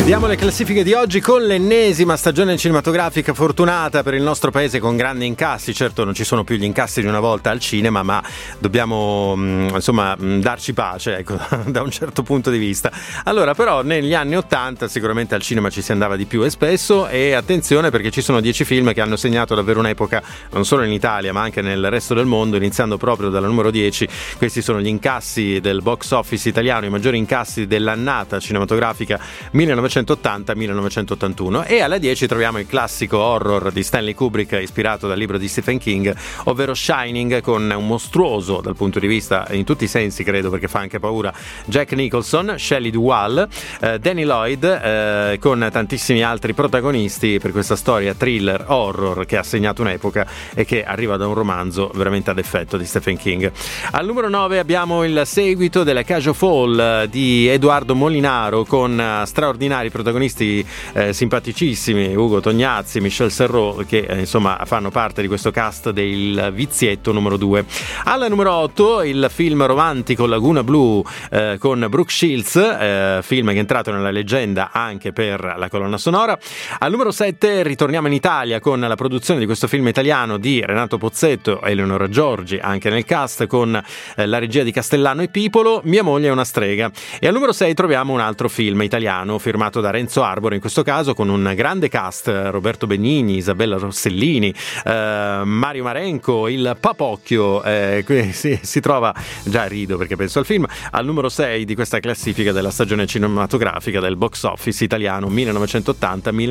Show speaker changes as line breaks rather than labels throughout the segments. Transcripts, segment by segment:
Chiudiamo le classifiche di oggi con l'ennesima stagione cinematografica fortunata per il nostro paese, con grandi incassi. Certo non ci sono più gli incassi di una volta al cinema, ma dobbiamo darci pace, ecco, da un certo punto di vista. Allora, però negli anni 80 sicuramente al cinema ci si andava di più e spesso, e attenzione perché ci sono 10 film che hanno segnato davvero un'epoca non solo in Italia ma anche nel resto del mondo, iniziando proprio dalla numero 10. Questi sono gli incassi del box office italiano, i maggiori incassi dell'annata cinematografica 1980-1981, e alla 10 troviamo il classico horror di Stanley Kubrick ispirato dal libro di Stephen King, ovvero Shining, con un mostruoso dal punto di vista in tutti i sensi, credo, perché fa anche paura, Jack Nicholson, Shelley Duvall, Danny Lloyd, con tantissimi altri protagonisti per questa storia thriller horror che ha segnato un'epoca e che arriva da un romanzo veramente ad effetto di Stephen King. Al numero 9 abbiamo il seguito della Cajo Fall di Edoardo Molinaro, con straordinari protagonisti simpaticissimi, Ugo Tognazzi, Michel Serrault, che insomma fanno parte di questo cast del Vizietto numero 2. Alla numero 8 il film romantico Laguna Blu con Brooke Shields, film che è entrato nella leggenda anche per la colonna sonora. Al numero 7 ritorniamo in Italia con la produzione di questo film italiano di Renato Pozzetto e Eleonora Giorgi, anche nel cast, con la regia di Castellano e Pipolo, Mia moglie è una strega. E al numero 6 troviamo un altro film italiano firmato da Renzo Arbore, in questo caso con un grande cast: Roberto Benigni, Isabella Rossellini, Mario Marenco, il Papocchio. Si trova, già rido perché penso al film, al numero 6 di questa classifica della stagione cinematografica del box office italiano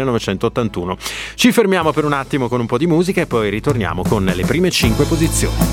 1980-1981. Ci fermiamo per un attimo con un po' di musica e poi ritorniamo con le prime 5 posizioni.